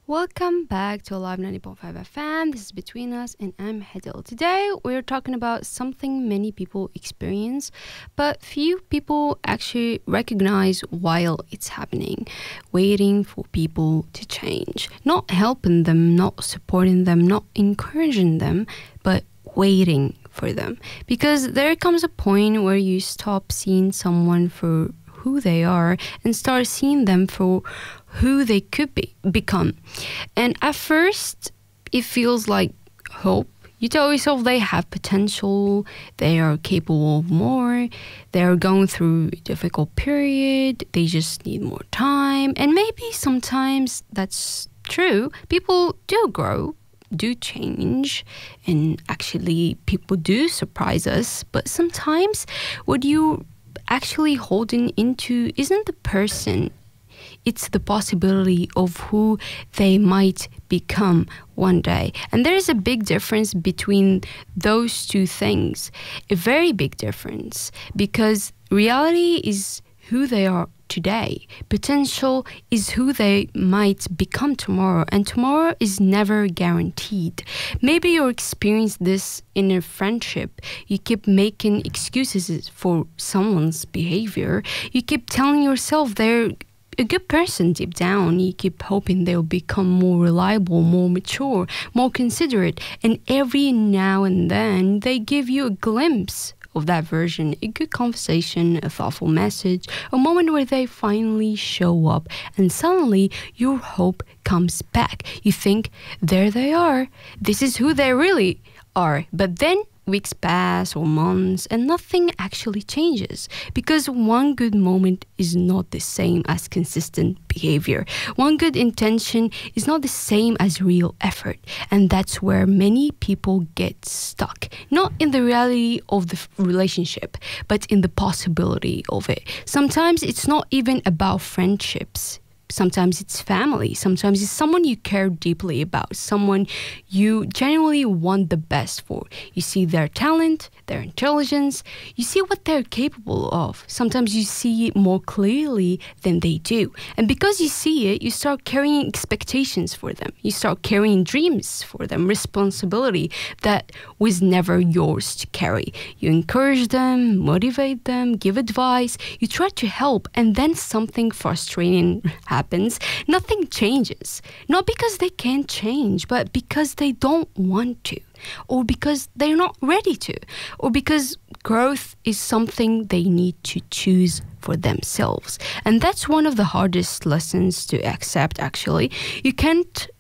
Welcome back to Alive 90.5 FM. This is Between Us and I'm Hedil. Today we're talking about something many people experience, but few people actually recognize while it's happening. Waiting for people to change. Not helping them, not supporting them, not encouraging them, but waiting for them. Because there comes a point where you stop seeing someone for who they are and start seeing them for who they could become. And at first, it feels like hope. You tell yourself they have potential, they are capable of more, they're going through a difficult period, they just need more time. And maybe sometimes that's true. People do grow, do change, and actually people do surprise us. But sometimes what you actually holding into isn't the person, it's the possibility of who they might become one day. And there is a big difference between those two things, a very big difference, because reality is who they are today. Potential is who they might become tomorrow, and tomorrow is never guaranteed. Maybe you experience this in a friendship. You keep making excuses for someone's behavior. You keep telling yourself they're a good person deep down. You keep hoping they'll become more reliable, more mature, more considerate, and every now and then they give you a glimpse of that version, a good conversation, a thoughtful message, a moment where they finally show up, and suddenly your hope comes back. You think, there they are, this is who they really are. But then weeks pass or months and nothing actually changes, because one good moment is not the same as consistent behavior. One good intention is not the same as real effort. And that's where many people get stuck, not in the reality of the relationship, but in the possibility of it. Sometimes it's not even about friendships. Sometimes it's family. Sometimes it's someone you care deeply about, someone you genuinely want the best for. You see their talent, their intelligence. You see what they're capable of. Sometimes you see it more clearly than they do. And because you see it, you start carrying expectations for them. You start carrying dreams for them, responsibility that was never yours to carry. You encourage them, motivate them, give advice. You try to help, and then something frustrating happens. Nothing changes. Not because they can't change, but because they don't want to, or because they're not ready to, or because growth is something they need to choose for themselves. And that's one of the hardest lessons to accept, actually. You can't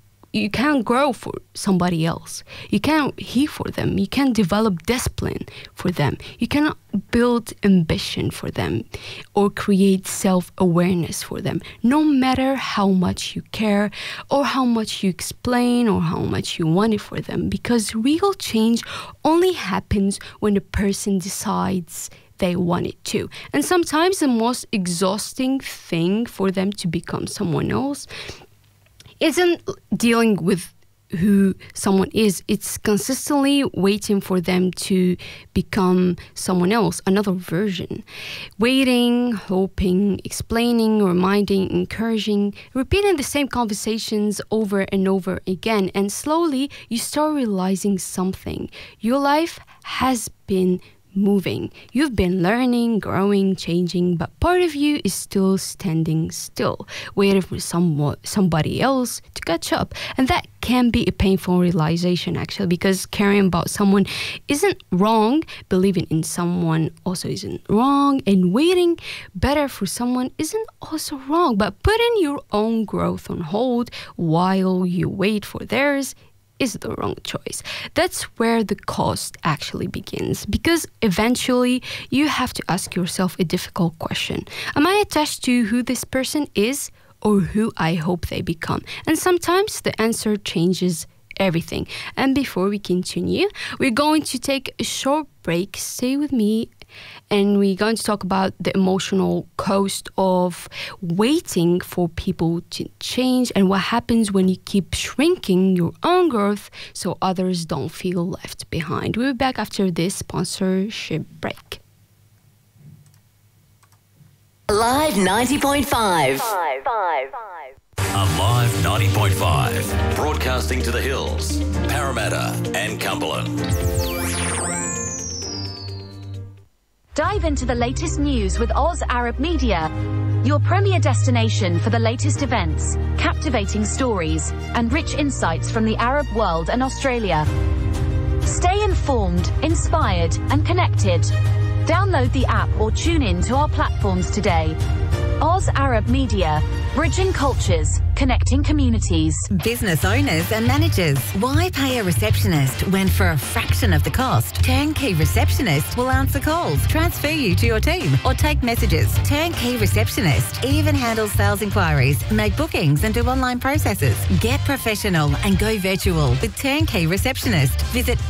grow for somebody else. You can't heal for them. You can't develop discipline for them. You cannot build ambition for them or create self-awareness for them, no matter how much you care or how much you explain or how much you want it for them, because real change only happens when a person decides they want it to. And sometimes the most exhausting thing for them to become someone else isn't dealing with who someone is. It's consistently waiting for them to become someone else, another version. Waiting, hoping, explaining, reminding, encouraging, repeating the same conversations over and over again. And slowly you start realizing something. Your life has been moving. You've been learning, growing, changing, but part of you is still standing still, waiting for somebody else to catch up. And that can be a painful realization, actually, because caring about someone isn't wrong, believing in someone also isn't wrong, and waiting better for someone isn't also wrong. But putting your own growth on hold while you wait for theirs is the wrong choice. That's where the cost actually begins, because eventually you have to ask yourself a difficult question. Am I attached to who this person is or who I hope they become? And sometimes the answer changes everything. And before we continue, we're going to take a short break. Stay with me, and we're going to talk about the emotional cost of waiting for people to change and what happens when you keep shrinking your own growth so others don't feel left behind. We'll be back after this sponsorship break. Alive 90.5. Alive 90.5. Broadcasting to the hills, Parramatta and Cumberland. Dive into the latest news with Oz Arab Media, your premier destination for the latest events, captivating stories, and rich insights from the Arab world and Australia. Stay informed, inspired, and connected. Download the app or tune in to our platforms today. Oz Arab Media, bridging cultures, connecting communities. Business owners and managers, why pay a receptionist when for a fraction of the cost, Turnkey Receptionist will answer calls, transfer you to your team, or take messages. Turnkey Receptionist even handles sales inquiries, make bookings and do online processes. Get professional and go virtual with Turnkey Receptionist. Visit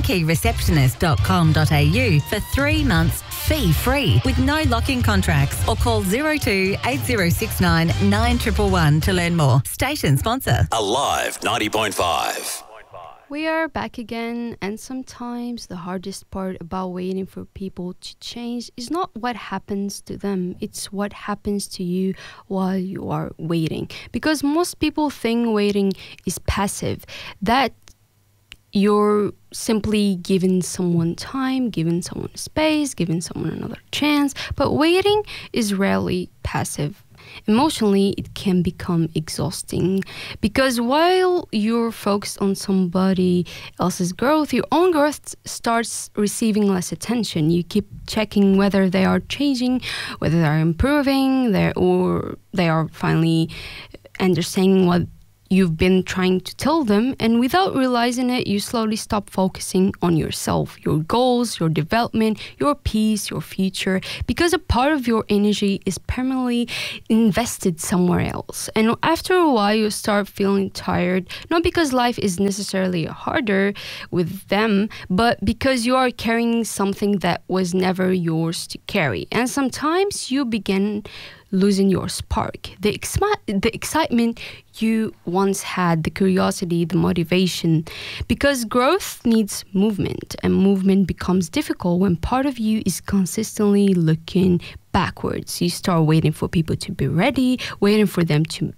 turnkeyreceptionist.com.au for 3 months fee-free with no lock-in contracts, or call 02 8069 9111 to learn more. Station sponsor. Alive 90.5. We are back again, and sometimes the hardest part about waiting for people to change is not what happens to them, it's what happens to you while you are waiting. Because most people think waiting is passive, that you're simply giving someone time, giving someone space, giving someone another chance. But waiting is rarely passive. Emotionally, it can become exhausting because while you're focused on somebody else's growth, your own growth starts receiving less attention. You keep checking whether they are changing, whether they are improving, or they are finally understanding what you've been trying to tell them, and without realizing it, you slowly stop focusing on yourself, your goals, your development, your peace, your future, because a part of your energy is permanently invested somewhere else. And after a while, you start feeling tired, not because life is necessarily harder with them, but because you are carrying something that was never yours to carry. And sometimes you begin losing your spark, the excitement you once had, the curiosity, the motivation, because growth needs movement, and movement becomes difficult when part of you is consistently looking backwards. You start waiting for people to be ready, waiting for them to